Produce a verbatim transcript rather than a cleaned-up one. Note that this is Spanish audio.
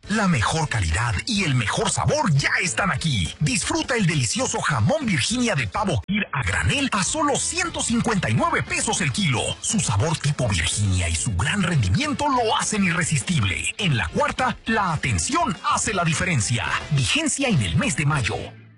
La mejor calidad y el mejor sabor ya están aquí. Disfruta el delicioso jamón Virginia de pavo a granel a solo ciento cincuenta y nueve pesos el kilo. Su sabor tipo Virginia y su gran rendimiento lo hacen irresistible. En La Cuarta, la atención hace la diferencia. Vigencia en el mes de mayo.